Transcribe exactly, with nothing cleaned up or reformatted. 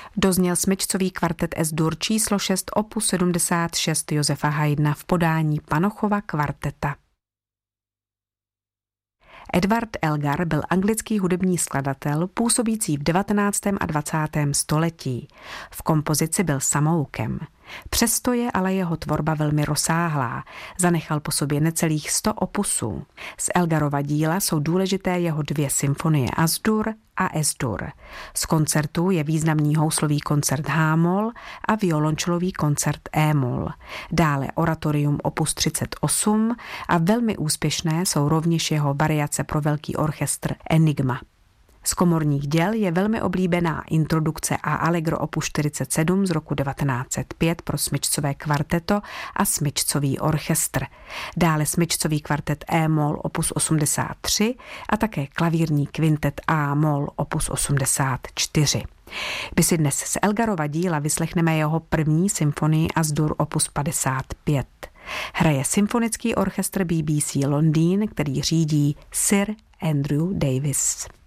Dozněl smyčcový kvartet Es-dur číslo šest opus sedmdesát šest Josefa Haydna v podání Panochova kvarteta. Edward Elgar byl anglický hudební skladatel působící v devatenáctém a dvacátém století. V kompozici byl samoukem. Přesto je ale jeho tvorba velmi rozsáhlá. Zanechal po sobě necelých sto opusů. Z Elgarova díla jsou důležité jeho dvě symfonie As-dur a Es-dur. Z koncertů je významný houslový koncert H-moll a violončelový koncert E-moll. Dále oratorium opus třicet osm a velmi úspěšné jsou rovněž jeho variace pro velký orchestr Enigma. Z komorních děl je velmi oblíbená introdukce a allegro opus čtyřicet sedm z roku devatenáct set pět pro smyčcové kvarteto a smyčcový orchestr. Dále smyčcový kvartet E-moll opus osmdesát tři a také klavírní kvintet A-moll opus osmdesát čtyři. My si dnes z Elgarova díla vyslechneme jeho první symfonii As-dur opus padesát pět. Hraje symfonický orchestr B B C Londýn, který řídí Sir Andrew Davis.